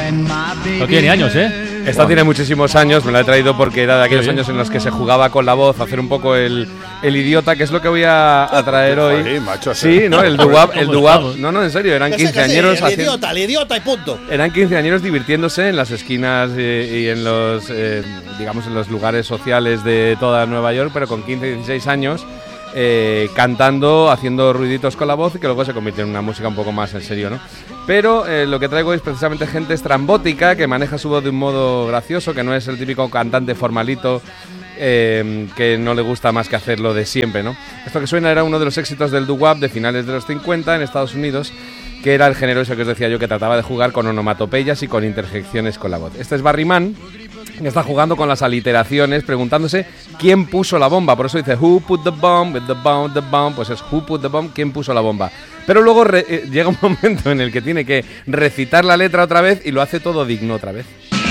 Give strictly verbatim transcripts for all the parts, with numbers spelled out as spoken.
No tiene años, ¿eh? Esta tiene muchísimos años, me la he traído porque era de aquellos sí. años en los que se jugaba con la voz, hacer un poco el, el idiota, que es lo que voy a, a traer hoy. Joder, macho, sí, ¿no? El doo-wop, el doo-wop. No, no, en serio, eran quinceañeros. El idiota, el idiota y punto. Eran quinceañeros divirtiéndose en las esquinas eh, y en los, eh, digamos, en los lugares sociales de toda Nueva York, pero con quince, dieciséis años. Eh, cantando, haciendo ruiditos con la voz y que luego se convierte en una música un poco más en serio, ¿no? Pero eh, lo que traigo es precisamente gente estrambótica que maneja su voz de un modo gracioso, que no es el típico cantante formalito eh, que no le gusta más que hacerlo de siempre, ¿no? Esto que suena era uno de los éxitos del doo-wop de finales de los cincuenta en Estados Unidos, que era el género ese que os decía yo, que trataba de jugar con onomatopeyas y con interjecciones con la voz. Este es Barry Mann, que está jugando con las aliteraciones, preguntándose quién puso la bomba. Por eso dice who put the bomb, with the bomb, the bomb. Pues es who put the bomb, quién puso la bomba. Pero luego re, eh, llega un momento en el que tiene que recitar la letra otra vez y lo hace todo digno otra vez.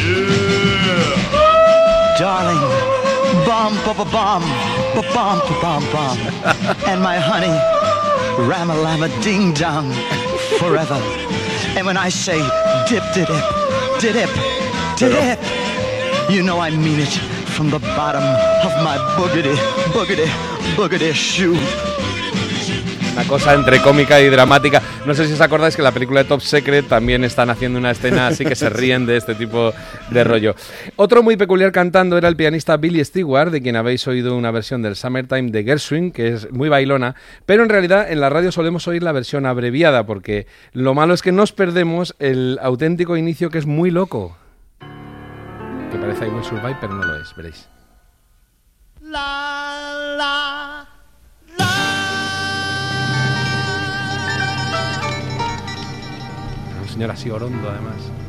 Darling, bomb, bomb, bomb, bomb, bomb, bomb, and my honey, ram a lam a ding dong, forever. And when I say dip, dip, dip, dip, dip, you know I mean it from the bottom of my boogity, boogity, boogity shoe. Una cosa entre cómica y dramática. No sé si os acordáis que en la película de Top Secret también están haciendo una escena así que se ríen de este tipo de rollo. Otro muy peculiar cantando era el pianista Billy Stewart, de quien habéis oído una versión del Summertime de Gershwin, que es muy bailona, pero en realidad en la radio solemos oír la versión abreviada, porque lo malo es que nos perdemos el auténtico inicio, que es muy loco. Que parece I Will Survive, pero no lo es, veréis. La, la, la. Un señor así orondo, además.